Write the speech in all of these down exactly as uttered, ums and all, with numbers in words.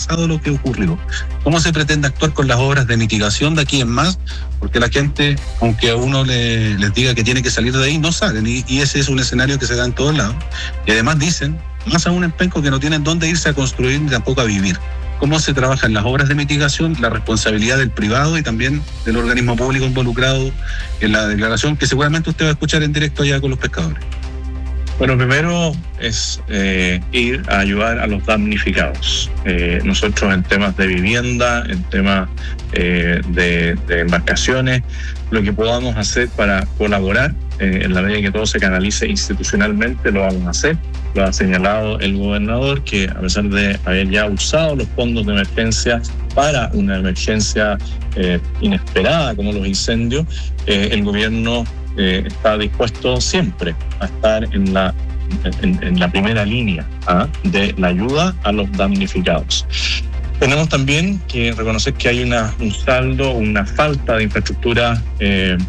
pasado lo que ocurrió. ¿Cómo se pretende actuar con las obras de mitigación de aquí en más? Porque la gente, aunque a uno le, les diga que tiene que salir de ahí, no salen. Y, y ese es un escenario que se da en todos lados. Y además dicen, más aún en Penco, que no tienen dónde irse a construir ni tampoco a vivir. ¿Cómo se trabajan las obras de mitigación, la responsabilidad del privado y también del organismo público involucrado en la declaración que seguramente usted va a escuchar en directo allá con los pescadores? Bueno, primero es eh, ir a ayudar a los damnificados. Eh, nosotros en temas de vivienda, en temas eh, de, de embarcaciones, lo que podamos hacer para colaborar, eh, en la medida que todo se canalice institucionalmente, lo vamos a hacer. Lo ha señalado el gobernador, que a pesar de haber ya usado los fondos de emergencia para una emergencia eh, inesperada como los incendios, eh, el gobierno eh, está dispuesto siempre a estar en la, en, en la primera línea ¿ah? de la ayuda a los damnificados. Tenemos también que reconocer que hay una, un saldo, una falta de infraestructura eh,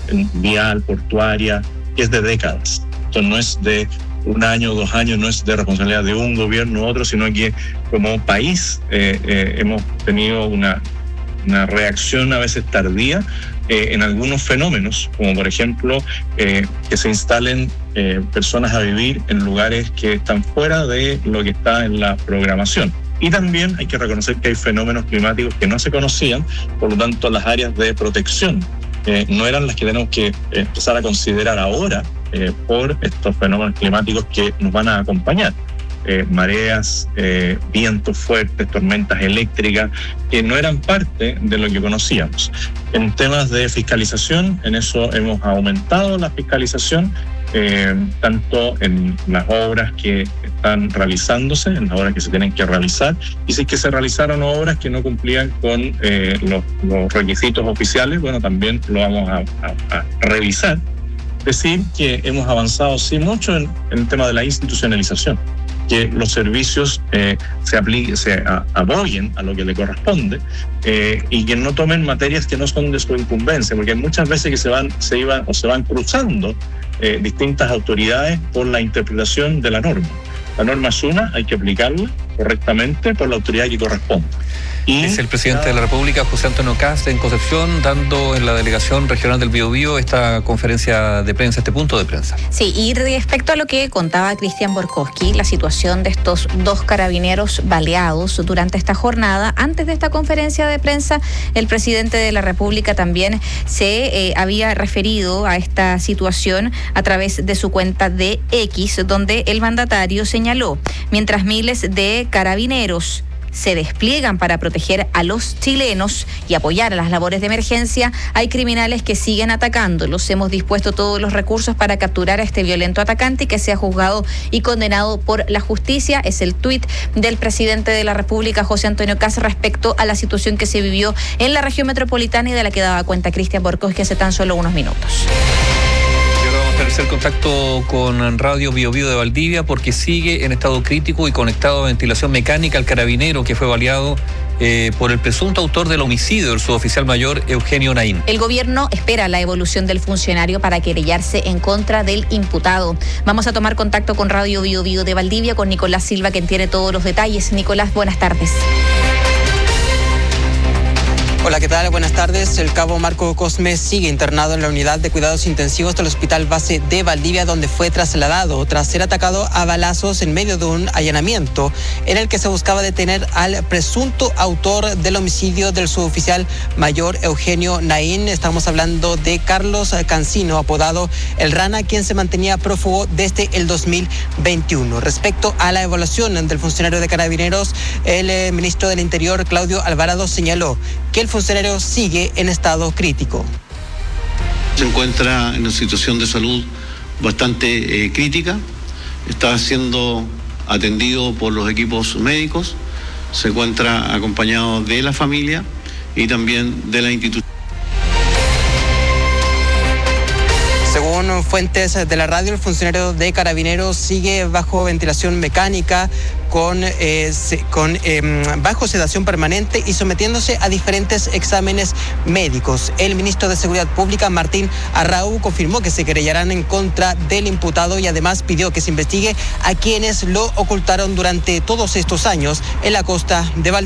vial, portuaria, que es de décadas. Esto no es de un año, dos años, no es de responsabilidad de un gobierno u otro, sino que como país eh, eh, hemos tenido una, una reacción a veces tardía eh, en algunos fenómenos, como por ejemplo eh, que se instalen eh, personas a vivir en lugares que están fuera de lo que está en la programación. Y también hay que reconocer que hay fenómenos climáticos que no se conocían, por lo tanto las áreas de protección eh, no eran las que tenemos que empezar a considerar ahora eh, por estos fenómenos climáticos que nos van a acompañar. Eh, mareas, eh, vientos fuertes, tormentas eléctricas, que no eran parte de lo que conocíamos. En temas de fiscalización, en eso hemos aumentado la fiscalización, eh, tanto en las obras que están realizándose, en las obras que se tienen que realizar, y si es que se realizaron obras que no cumplían con eh, los, los requisitos oficiales, bueno, también lo vamos a, a, a revisar. Decir que hemos avanzado sí mucho en, en el tema de la institucionalización, que los servicios eh, se apliquen, se a, aboyen a lo que le corresponde eh, y que no tomen materias que no son de su incumbencia, porque hay muchas veces que se van, se iban o se van cruzando eh, distintas autoridades por la interpretación de la norma. La norma es una, hay que aplicarla correctamente por la autoridad que corresponde. Y es el presidente de la República, José Antonio Kast, en Concepción, dando en la delegación regional del Biobío esta conferencia de prensa, este punto de prensa. Sí, y respecto a lo que contaba Cristian Borkowski, la situación de estos dos carabineros baleados durante esta jornada, antes de esta conferencia de prensa, el presidente de la República también se eh, había referido a esta situación a través de su cuenta de X, donde el mandatario señaló, mientras miles de carabineros se despliegan para proteger a los chilenos y apoyar a las labores de emergencia, hay criminales que siguen atacándolos. Hemos dispuesto todos los recursos para capturar a este violento atacante y que sea juzgado y condenado por la justicia. Es el tuit del presidente de la República, José Antonio Kast, respecto a la situación que se vivió en la región metropolitana y de la que daba cuenta Cristian Borkowski hace tan solo unos minutos. Establecer contacto con Radio Biobío de Valdivia porque sigue en estado crítico y conectado a ventilación mecánica al carabinero que fue baleado eh, por el presunto autor del homicidio del suboficial mayor Eugenio Naín. El gobierno espera la evolución del funcionario para querellarse en contra del imputado. Vamos a tomar contacto con Radio Biobío de Valdivia, con Nicolás Silva, quien tiene todos los detalles. Nicolás, buenas tardes. Hola, ¿qué tal? Buenas tardes. El cabo Marco Cosme sigue internado en la unidad de cuidados intensivos del Hospital Base de Valdivia, donde fue trasladado tras ser atacado a balazos en medio de un allanamiento en el que se buscaba detener al presunto autor del homicidio del suboficial mayor Eugenio Naín. Estamos hablando de Carlos Cancino, apodado El Rana, quien se mantenía prófugo desde el dos mil veintiuno. Respecto a la evaluación del funcionario de Carabineros, el eh, ministro del Interior, Claudio Alvarado, señaló que el funcionario sigue en estado crítico. Se encuentra en una situación de salud bastante eh, crítica, está siendo atendido por los equipos médicos, se encuentra acompañado de la familia y también de la institución. Según fuentes de la radio, el funcionario de Carabineros sigue bajo ventilación mecánica, con, eh, con eh, bajo sedación permanente y sometiéndose a diferentes exámenes médicos. El ministro de Seguridad Pública, Martín Arrau, confirmó que se querellarán en contra del imputado y además pidió que se investigue a quienes lo ocultaron durante todos estos años en la costa de Valdivia.